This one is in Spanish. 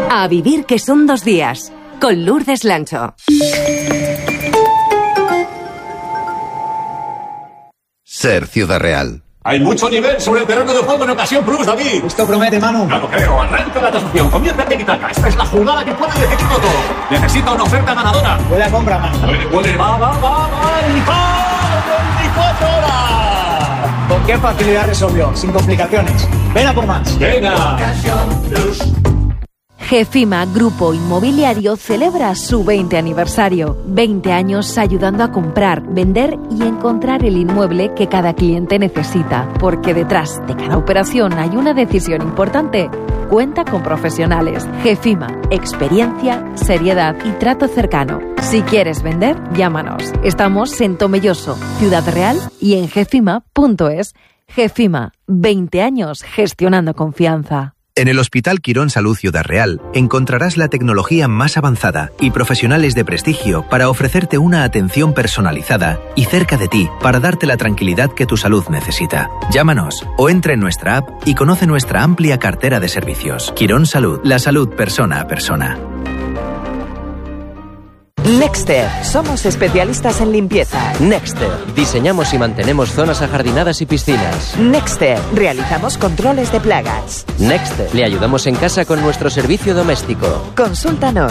A vivir que son 2 días, con Lourdes Lancho. Ser Ciudad Real. Hay mucho nivel sobre el terreno de juego en Ocasión Plus, David. Esto promete, Manu. No lo creo. Arranca la tasación. Comienza el tiki-taka. Esta es la jugada que puede decidirlo todo. Necesita una oferta ganadora. Huele a compra, Manu. Huele. Va. ¡El gol! 24 horas. ¿Con qué facilidad resolvió? Sin complicaciones. Ven a por más. Venga. Ocasión Plus. GEFIMA Grupo Inmobiliario celebra su 20 aniversario. 20 años ayudando a comprar, vender y encontrar el inmueble que cada cliente necesita. Porque detrás de cada operación hay una decisión importante. Cuenta con profesionales. GEFIMA, experiencia, seriedad y trato cercano. Si quieres vender, llámanos. Estamos en Tomelloso, Ciudad Real y en gefima.es. GEFIMA, 20 años gestionando confianza. En el Hospital Quirón Salud Ciudad Real encontrarás la tecnología más avanzada y profesionales de prestigio para ofrecerte una atención personalizada y cerca de ti para darte la tranquilidad que tu salud necesita. Llámanos o entra en nuestra app y conoce nuestra amplia cartera de servicios. Quirón Salud, la salud persona a persona. Nexter, somos especialistas en limpieza. Nexter, diseñamos y mantenemos zonas ajardinadas y piscinas. Nexter, realizamos controles de plagas. Nexter, le ayudamos en casa con nuestro servicio doméstico. Consúltanos